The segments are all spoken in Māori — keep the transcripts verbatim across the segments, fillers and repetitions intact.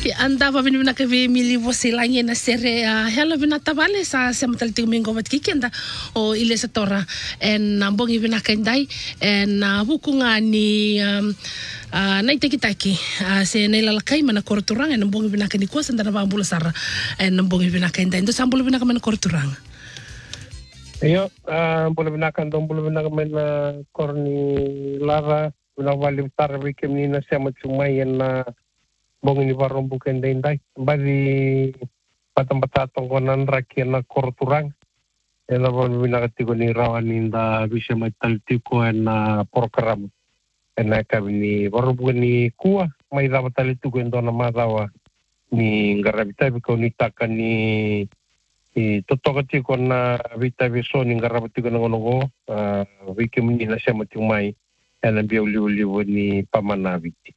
Andava vinuna ka ve mili voselangi na sere hela vina tavale sa sa mataliti mingo wat kikenda o ile sa tora en bongi vina kaindai en bukunga ni Uh, nai taki-taki uh, se nei lalakai mana korturanga en bongi vina ka ni kuasa ndana bambula sara en bongi vina ka indai ndo sambula vina ka mana korturanga iyo uh, bula vina ka ndo bula vina ka mana korni lara vina wali utara wiki mnina sema chumai en uh, bongi ni varombu ka indai indai bali patam-patatong konan raki na korturanga en bongi vina ka tiko ni rawan inda visha maitaltiko en uh, program ena kami ni warubu ni kua mai dawa tali tu gendo na madawa ni ngarabita biko ni taka ni i totoka tiko na vita viso ni ngarabita ko ngono go wiki mni na sema tu mai ena bia uli uli ni pamanaviti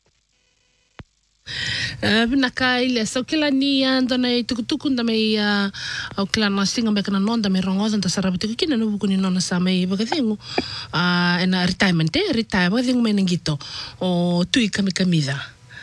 Vina ka ile so kila ni ndona tukutuku ndame au kila na singa me kana nonda me rongoza nda sarabiti kina no buku ni nona sa mai bagathingu uh, ena retirement eh retire bagathingu me ngito o tui kami kamida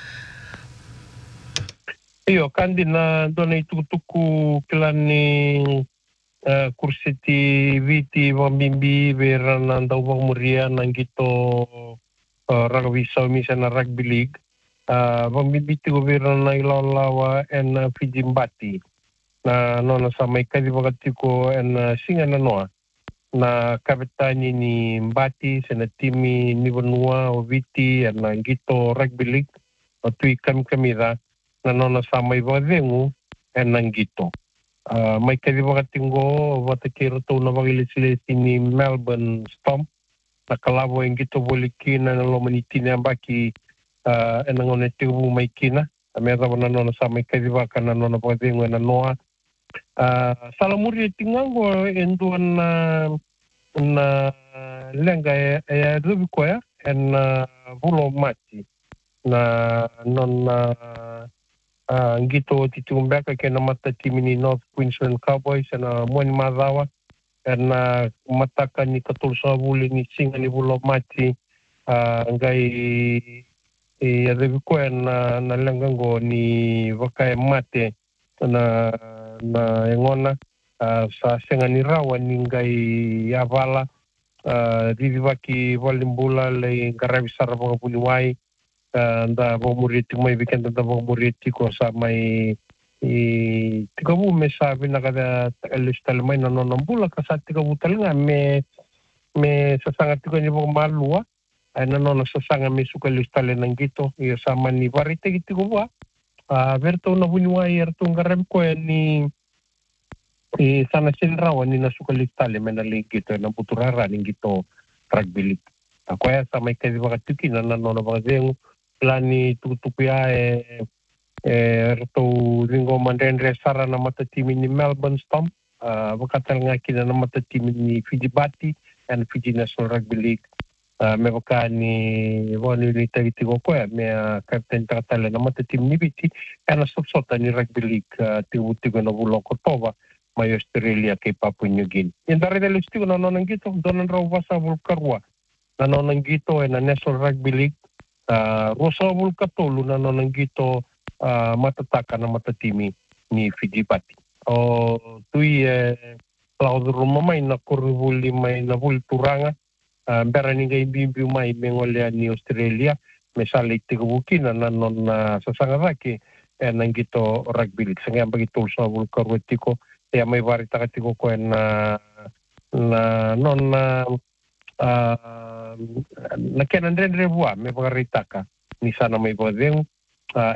iyo kandi na ndona tukutuku kila ni uh, kursiti viti wambimbi verana ndau muria nangito uh, rugby so misa na rugby league Uh, Pambibiti governo na ilalawa en uh, Fijimbati na nona sa may kadibagati ko en uh, singa na noa na kapitani ni Mbati sa na timi ni Vanua o Viti en uh, Gito Rugby League o tui kami kamira na nona sa may badengu en uh, Gito uh, may kadibagati ko watakiro to na bagilisilesi ni Melbourne Storm na kalabo en Gito Boliki na nalomaniti na Mbaki uh, e ngone tibu mai kina me da wana no sa mai kadiva kana no po dingo na noa uh, salamuri tingango endo na na lenga e e rubi ko ya en bulo mati na non na uh, ngito titumbeka ke na mata timini North Queensland Cowboys na moni madawa en mataka ni katulsa buli ni singa ni bulo mati uh, ngai e adevi ko na na langango ni wakai mate na na engona uh, sa senga ni rawa ni ngai avala uh, divivaki walimbula le ngarabi sarabanga puliwai uh, nda bomuriti mai weekend nda bomuriti ko sa mai i tikabu me sa bina kada listal mai na nonambula ka sa tikabu talinga me me sasanga tiko ni bomalua ana nona sasanga me suka listale nangito ia sama ni varite gitu gua a verto na bunwa yerto ngarem ko ni e sana sinrawa ni na suka listale mena ligito na buturara ningito rugby league ako ya sama ikadi bakatuki na nona bageng plani tutupia e e erto ringo mandendre sara na mata timi ni Melbourne Storm a bakatal ngaki na mata timi ni Fijibati and Fiji National Rugby League Uh, me waka ni wani ni tagiti ko ko me uh, captain takatala na mata team ni biti ana sopsota ni rugby league uh, tibu tigo na bulo ko toba mai Australia ke Papua New Guinea indare de listigo na non ngito donan raw basa vulkarwa na non ngito na National Rugby League uh, rosa vulkatolu na non ngito uh, matataka na mata timi ni Fijibati o tui eh, klaudur mai na kurvuli mai na vulturanga Uh, mbera ninga imbimbio mai mengolea ni Australia me sale tiga bukina na non uh, sasanga raki e nangito rugby league sanga bagito sa vulkar wetiko e mai vari takatiko ko na na non na uh, na kenan rendre bua me bagaritaka ni sana mai bodeng